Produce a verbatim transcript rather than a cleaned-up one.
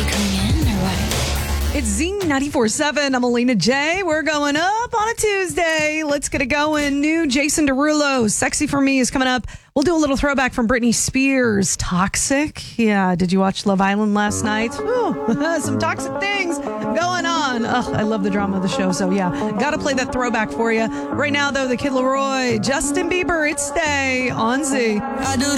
coming in or what? It's Z ninety-four point seven. I'm Alina J. We're going up on a Tuesday. Let's get it going. New Jason Derulo, Sexy for Me is coming up. We'll do a little throwback from Britney Spears. Toxic. Yeah, did you watch Love Island last night? Ooh, some toxic things going on. Ugh, I love the drama of the show. So yeah, got to play that throwback for you. Right now, though, the Kid Laroi, Justin Bieber, It's Stay on Z. I do